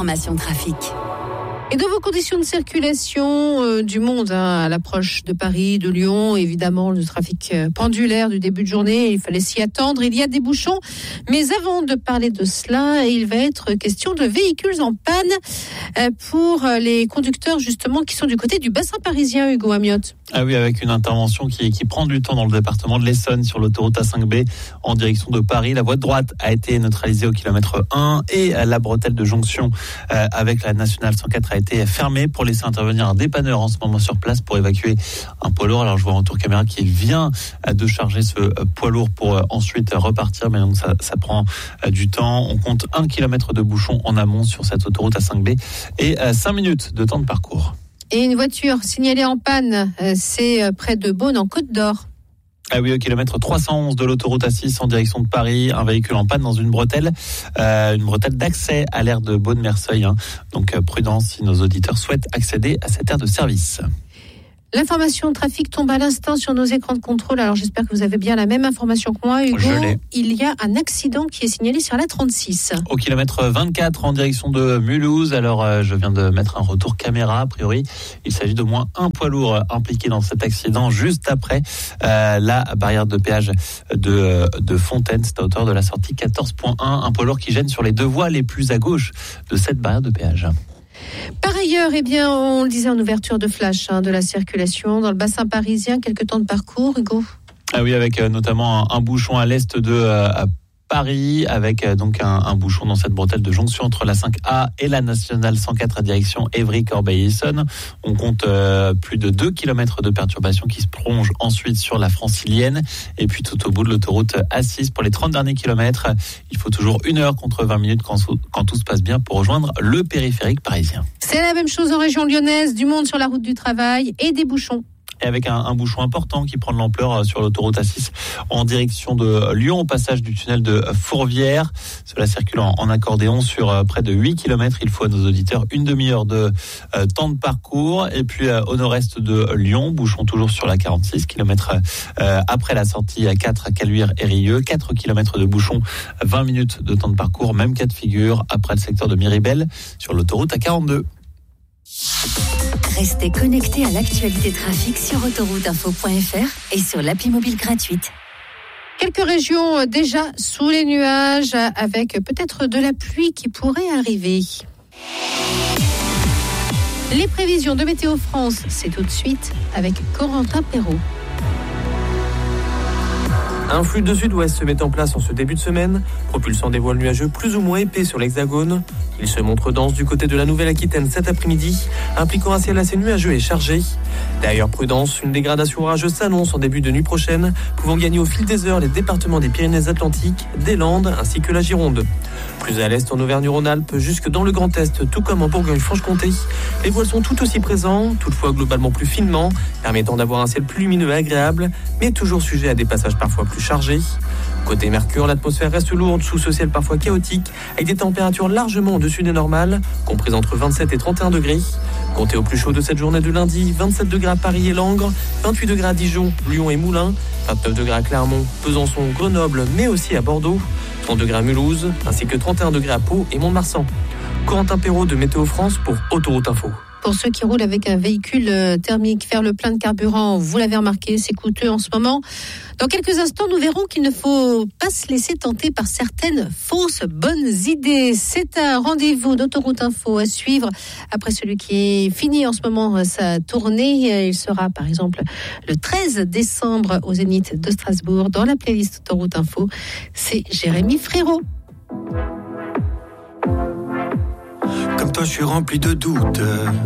l'information trafic. Et dans vos conditions de circulation du monde, à l'approche de Paris, de Lyon, évidemment, le trafic pendulaire du début de journée, il fallait s'y attendre, il y a des bouchons. Mais avant de parler de cela, il va être question de véhicules en panne pour les conducteurs, justement, qui sont du côté du bassin parisien, Hugo Amiotte. Ah oui, avec une intervention qui prend du temps dans le département de l'Essonne sur l'autoroute A5B en direction de Paris. La voie de droite a été neutralisée au kilomètre 1 et la bretelle de jonction avec la nationale 104 a été fermée pour laisser intervenir un dépanneur en ce moment sur place pour évacuer un poids lourd. Alors je vois en tour caméra qu'il vient de charger ce poids lourd pour ensuite repartir, mais donc ça prend du temps. On compte 1 kilomètre de bouchon en amont sur cette autoroute A5B et 5 minutes de temps de parcours. Et une voiture signalée en panne, c'est près de Beaune en Côte d'Or. Ah oui, au kilomètre 311 de l'autoroute A6 en direction de Paris, un véhicule en panne dans une bretelle d'accès à l'aire de Beaune-Merceuil. Donc prudence si nos auditeurs souhaitent accéder à cette aire de service. L'information trafic tombe à l'instant sur nos écrans de contrôle. Alors j'espère que vous avez bien la même information que moi, Hugo. Il y a un accident qui est signalé sur la 36. Au kilomètre 24 en direction de Mulhouse. Alors je viens de mettre un retour caméra. A priori, il s'agit d'au moins un poids lourd impliqué dans cet accident juste après la barrière de péage de Fontaine. C'est à hauteur de la sortie 14.1. Un poids lourd qui gêne sur les deux voies les plus à gauche de cette barrière de péage. Par ailleurs, on le disait en ouverture de flash de la circulation dans le bassin parisien, quelques temps de parcours, Hugo. Ah oui, avec notamment un bouchon à l'est de Paris, avec donc un bouchon dans cette bretelle de jonction entre la 5A et la nationale 104 à direction Évry-Corbeil-Essonnes. On compte plus de 2 km de perturbations qui se prolongent ensuite sur la francilienne. Et puis tout au bout de l'autoroute A6, pour les 30 derniers kilomètres, il faut toujours 1 heure contre 20 minutes quand tout se passe bien pour rejoindre le périphérique parisien. C'est la même chose en région lyonnaise, du monde sur la route du travail et des bouchons. Et avec un bouchon important qui prend de l'ampleur sur l'autoroute A6 en direction de Lyon au passage du tunnel de Fourvière. Cela circule en accordéon sur près de 8 km. Il faut à nos auditeurs une demi-heure de temps de parcours. Et puis au nord-est de Lyon, bouchon toujours sur la 46 km après la sortie à 4 à Caluire et Rieux. 4 km de bouchon, 20 minutes de temps de parcours. Même cas de figure après le secteur de Miribel sur l'autoroute A42. Restez connectés à l'actualité trafic sur autorouteinfo.fr et sur l'appli mobile gratuite. Quelques régions déjà sous les nuages avec peut-être de la pluie qui pourrait arriver. Les prévisions de Météo France, c'est tout de suite avec Corentin Perrault. Un flux de sud-ouest se met en place en ce début de semaine, propulsant des voiles nuageux plus ou moins épais sur l'Hexagone. Il se montre dense du côté de la Nouvelle-Aquitaine cet après-midi, impliquant un ciel assez nuageux et chargé. D'ailleurs, prudence, une dégradation orageuse s'annonce en début de nuit prochaine, pouvant gagner au fil des heures les départements des Pyrénées-Atlantiques, des Landes ainsi que la Gironde. Plus à l'est en Auvergne-Rhône-Alpes, jusque dans le Grand Est, tout comme en Bourgogne-Franche-Comté, les voiles sont tout aussi présents, toutefois globalement plus finement, permettant d'avoir un ciel plus lumineux et agréable, mais toujours sujet à des passages parfois plus chargés. Côté Mercure, l'atmosphère reste lourde sous ce ciel parfois chaotique, avec des températures largement au-dessus des normales, comprises entre 27 et 31 degrés. Comptez au plus chaud de cette journée de lundi, 27 degrés à Paris et Langres, 28 degrés à Dijon, Lyon et Moulins, 29 degrés à Clermont, Besançon, Grenoble, mais aussi à Bordeaux, 30 degrés à Mulhouse, ainsi que 31 degrés à Pau et Mont-de-Marsan. Corentin Perrault de Météo France pour Autoroute Info. Pour ceux qui roulent avec un véhicule thermique, faire le plein de carburant, vous l'avez remarqué, c'est coûteux en ce moment. Dans quelques instants, nous verrons qu'il ne faut pas se laisser tenter par certaines fausses bonnes idées. C'est un rendez-vous d'Autoroute Info à suivre après celui qui est fini en ce moment sa tournée. Il sera par exemple le 13 décembre au Zénith de Strasbourg dans la playlist Autoroute Info. C'est Jérémy Frérot. Comme toi, je suis rempli de doutes.